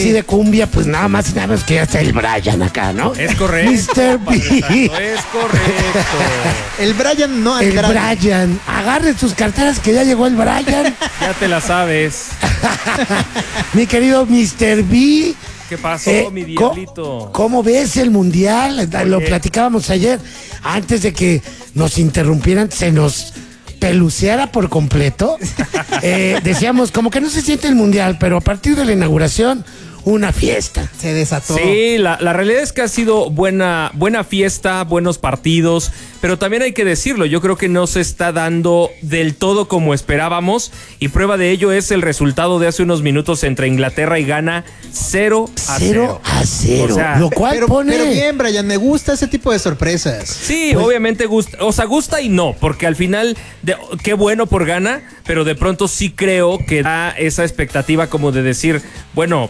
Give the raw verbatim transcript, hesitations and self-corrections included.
así de cumbia, pues nada más y nada más que ya está el Brian acá, ¿no? Es correcto. mister B. Es correcto. El Brian no El Andrade. Brian. Agarren sus carteras que ya llegó el Brian. Ya te la sabes. Mi querido mister B. ¿Qué pasó, Eh, mi co- diablito? ¿Cómo ves el mundial? Lo Oye. platicábamos ayer. Antes de que nos interrumpieran, se nos peluceara por completo. Eh, decíamos, como que no se siente el mundial, pero a partir de la inauguración, una fiesta. Se desató. Sí, la, la realidad es que ha sido buena, buena fiesta, buenos partidos, pero también hay que decirlo, yo creo que no se está dando del todo como esperábamos y prueba de ello es el resultado de hace unos minutos entre Inglaterra y Ghana, cero a Cero cero. a cero. O sea, lo cual Pero, pone. pero bien, Brian, me gusta ese tipo de sorpresas. Sí, Pues- obviamente gusta, o sea, gusta y no, porque al final, de, qué bueno por Ghana, pero de pronto sí creo que da esa expectativa como de decir, bueno,